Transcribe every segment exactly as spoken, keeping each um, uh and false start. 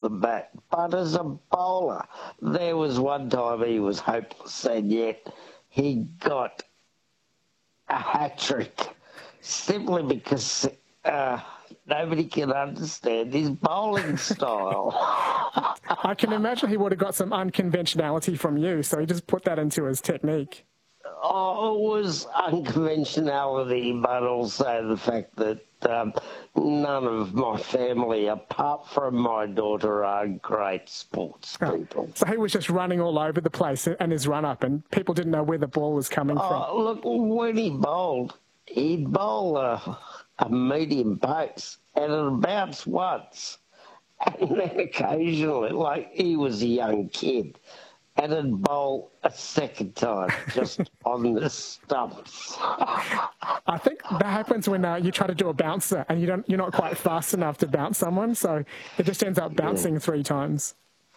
the bat. But as a bowler, there was one time he was hopeless, and yet he got a hat-trick simply because uh, nobody can understand his bowling style. I can imagine he would have got some unconventionality from you, so he just put that into his technique. Oh, it was unconventionality, but also the fact that um, none of my family, apart from my daughter, are great sports people. Oh, so he was just running all over the place and his run-up, and people didn't know where the ball was coming oh, from. Look, when he bowled, he'd bowl a, a medium pace, and it bounced once. And then occasionally, like he was a young kid, and it'd bowl a second time, just on the stumps. I think that happens when uh, you try to do a bouncer and you don't, you're not quite fast enough to bounce someone, so it just ends up bouncing yeah. three times.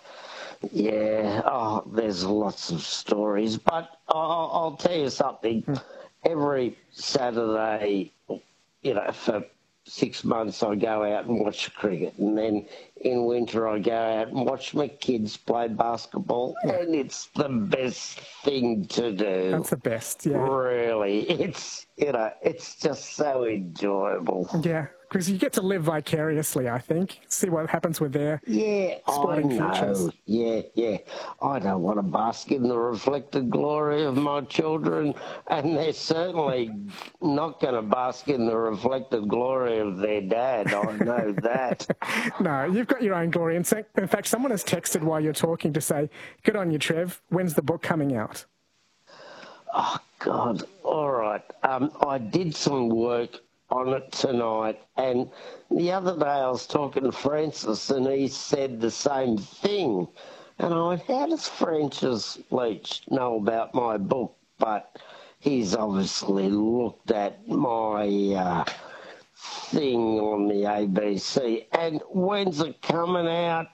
Yeah, oh, there's lots of stories, but I'll, I'll tell you something. Hmm. Every Saturday, you know, for six months I go out and watch cricket, and then in winter I go out and watch my kids play basketball, yeah. and it's the best thing to do. That's the best, yeah. Really, it's, you know, it's just so enjoyable. Yeah, because you get to live vicariously, I think, see what happens with their yeah, sporting I know. futures. Yeah, yeah. I don't want to bask in the reflected glory of my children, and they're certainly not going to bask in the reflected glory of their dad. I know that. No, you've got your own glory. In fact, someone has texted while you're talking to say, good on you, Trev. When's the book coming out? Oh, God. All right. Um, I did some work on it tonight, and the other day I was talking to Francis and he said the same thing, and I went, how does Francis Leach know about my book? But he's obviously looked at my uh, thing on the A B C. And when's it coming out?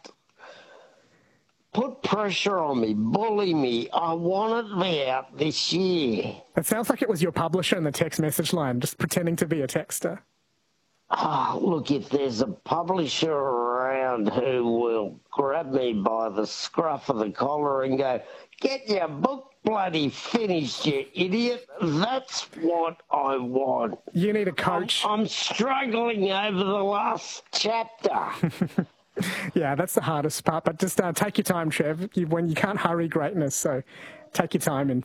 Put pressure on me, bully me. I want it to be out this year. It sounds like it was your publisher in the text message line, just pretending to be a texter. Oh, look, if there's a publisher around who will grab me by the scruff of the collar and go, get your book bloody finished, you idiot, that's what I want. You need a coach. I'm, I'm struggling over the last chapter. Yeah, that's the hardest part, but just uh, take your time, Trev. You, when you can't hurry greatness, so take your time and